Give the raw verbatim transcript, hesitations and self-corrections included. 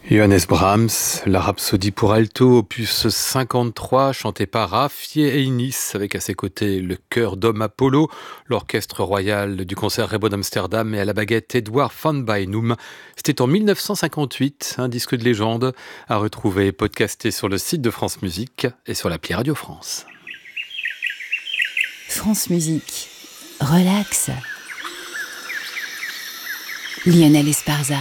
Johannes Brahms, la Rhapsodie pour alto, opus cinquante-trois, chanté par Raffi Einis, avec à ses côtés le chœur Dom Apollo, l'orchestre royal du concert Rebot d'Amsterdam et à la baguette Edouard van Beinum. C'était en mille neuf cent cinquante-huit, un disque de légende à retrouver et podcasté sur le site de France Musique et sur l'appli Radio France. France Musique, relax. Lionel Esparza.